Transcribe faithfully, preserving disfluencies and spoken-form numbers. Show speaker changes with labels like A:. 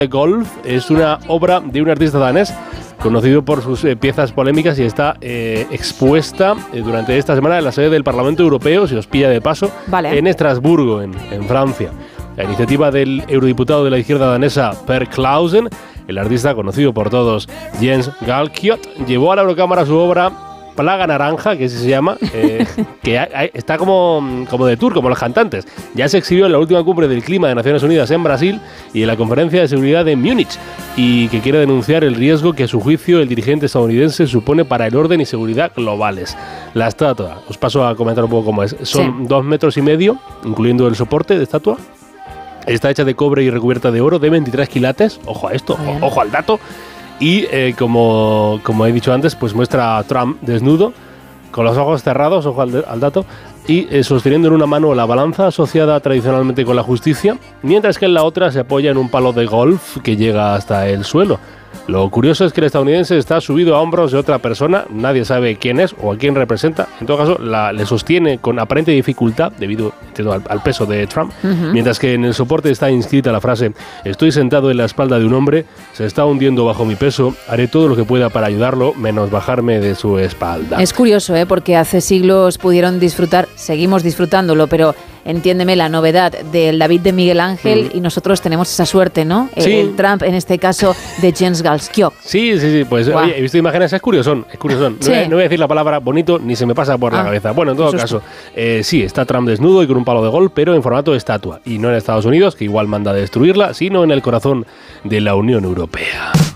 A: Golf es una obra de un artista danés conocido por sus eh, piezas polémicas y está eh, expuesta eh, durante esta semana en la sede del Parlamento Europeo, si os pilla de paso,
B: vale.
A: en Estrasburgo, en, en Francia. La iniciativa del eurodiputado de la izquierda danesa Per Clausen, el artista conocido por todos Jens Galkiot, llevó a la Eurocámara su obra Plaga Naranja, que así se llama, eh, que hay, hay, está como, como de tour, como los cantantes. Ya se exhibió en la última cumbre del clima de Naciones Unidas en Brasil y en la conferencia de seguridad de Múnich, y que quiere denunciar el riesgo que a su juicio el dirigente estadounidense supone para el orden y seguridad globales. La estatua, os paso a comentar un poco cómo es, son sí. dos metros y medio, incluyendo el soporte de estatua. Está hecha de cobre y recubierta de oro de veintitrés quilates, ojo a esto, o, ojo al dato. Y eh, como, como he dicho antes, pues muestra a Trump desnudo, con los ojos cerrados, ojo al, de, al dato, y eh, sosteniendo en una mano la balanza asociada tradicionalmente con la justicia, mientras que en la otra se apoya en un palo de golf que llega hasta el suelo. Lo curioso es que el estadounidense está subido a hombros de otra persona, nadie sabe quién es o a quién representa. En todo caso, la, le sostiene con aparente dificultad debido entiendo, al, al peso de Trump, uh-huh. mientras que en el soporte está inscrita la frase: estoy sentado en la espalda de un hombre, se está hundiendo bajo mi peso, haré todo lo que pueda para ayudarlo, menos bajarme de su espalda.
B: Es curioso, ¿eh? Porque hace siglos pudieron disfrutar, seguimos disfrutándolo, pero entiéndeme la novedad del David de Miguel Ángel mm. y nosotros tenemos esa suerte, ¿no?
A: Sí.
B: El Trump, en este caso, de Jens Galkiot.
A: Sí, sí, sí, pues oye, he visto imágenes, es curiosón, es curiosón. Sí. No, voy, no voy a decir la palabra bonito ni se me pasa por ah, la cabeza. Bueno, en todo caso, eh, sí, está Trump desnudo y con un palo de golf, pero en formato de estatua. Y no en Estados Unidos, que igual manda a destruirla, sino en el corazón de la Unión Europea.